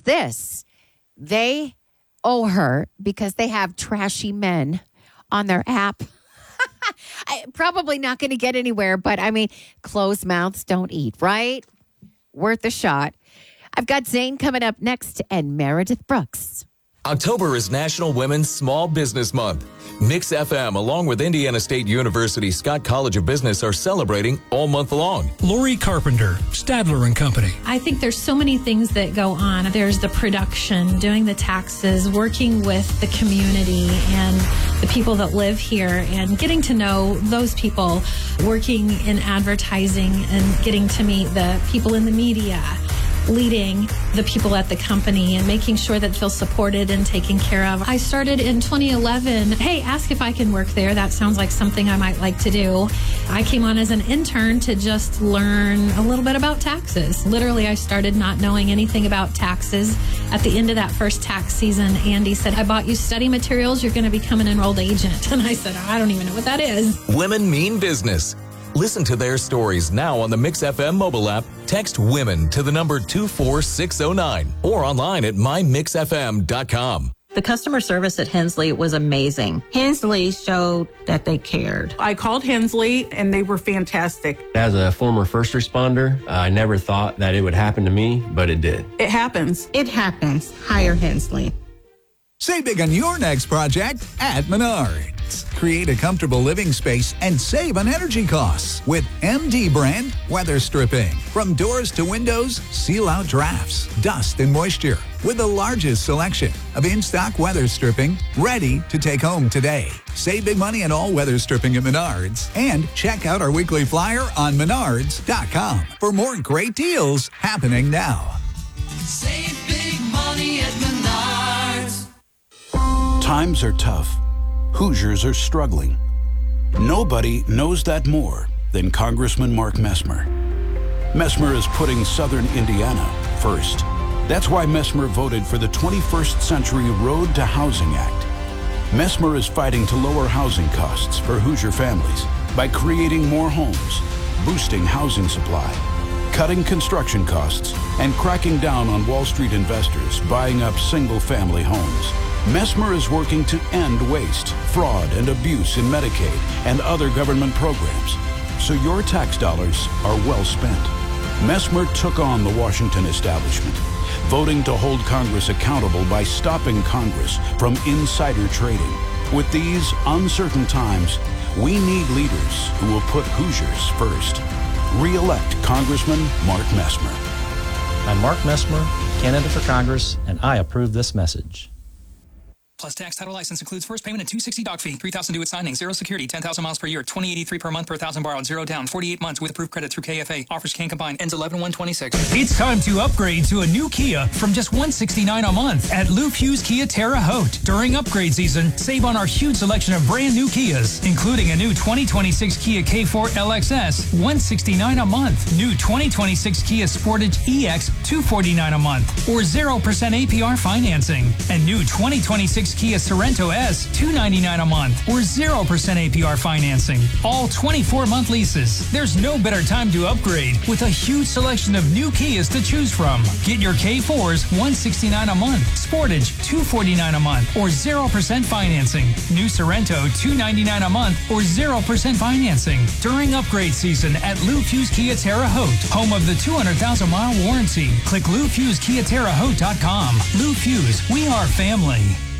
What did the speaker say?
this. They owe her because they have trashy men on their app. Probably not going to get anywhere, but I mean, closed mouths don't eat, right? Worth a shot. I've got Zane coming up next and Meredith Brooks. October is National Women's Small Business Month. Mix FM, along with Indiana State University Scott College of Business, are celebrating all month long. Lori Carpenter, Stadler & Company. I think there's so many things that go on. There's the production, doing the taxes, working with the community and the people that live here, and getting to know those people, working in advertising and getting to meet the people in the media, leading the people at the company and making sure that feel supported and taken care of. I started in 2011. Hey, ask if I can work there. That sounds like something I might like to do. I came on as an intern to just learn a little bit about taxes. Literally, I started not knowing anything about taxes. At the end of that first tax season, Andy said, I bought you study materials. You're going to become an enrolled agent. And I said, I don't even know what that is. Women mean business. Listen to their stories now on the Mix FM mobile app. Text WOMEN to the number 24609 or online at mymixfm.com. The customer service at Hensley was amazing. Hensley showed that they cared. I called Hensley and they were fantastic. As a former first responder, I never thought that it would happen to me, but it did. It happens. It happens. Hire Hensley. Save big on your next project at Menards. Create a comfortable living space and save on energy costs with MD brand weather stripping. From doors to windows, seal out drafts, dust, and moisture with the largest selection of in-stock weather stripping ready to take home today. Save big money on all weather stripping at Menards and check out our weekly flyer on menards.com for more great deals happening now. Save big money at Menards. Times are tough. Hoosiers are struggling. Nobody knows that more than Congressman Mark Messmer. Messmer is putting Southern Indiana first. That's why Messmer voted for the 21st Century Road to Housing Act. Messmer is fighting to lower housing costs for Hoosier families by creating more homes, boosting housing supply, cutting construction costs, and cracking down on Wall Street investors buying up single-family homes. Messmer is working to end waste, fraud, and abuse in Medicaid and other government programs, so your tax dollars are well spent. Messmer took on the Washington establishment, voting to hold Congress accountable by stopping Congress from insider trading. With these uncertain times, we need leaders who will put Hoosiers first. Re-elect Congressman Mark Messmer. I'm Mark Messmer, candidate for Congress, and I approve this message. Plus tax. Title license includes first payment and $260 doc fee, $3,000 due at signing, 0 security, 10,000 miles per year, $20.83 per month per 1,000 borrowed, 0 down, 48 months with approved credit through KFA. Offers can combine. Ends 11/1/26. It's time to upgrade to a new Kia from just $169 a month at Lou Hughes Kia Terre Haute. During upgrade season, save on our huge selection of brand new Kias, including a new 2026 Kia K4 LXS, $169 a month. New 2026 Kia Sportage EX, $249 a month, or 0% APR financing. And new 2026 Kia Sorento S, $299 a month, or 0% APR financing. All 24-month leases. There's no better time to upgrade with a huge selection of new Kias to choose from. Get your K4s, $169 a month, Sportage, $249 a month, or 0% financing. New Sorento, $299 a month, or 0% financing. During upgrade season at Lou Hughes Kia Terre Haute, home of the 200,000-mile warranty. Click LouFuseKiaTerreHaute.com. Lou Hughes, we are family.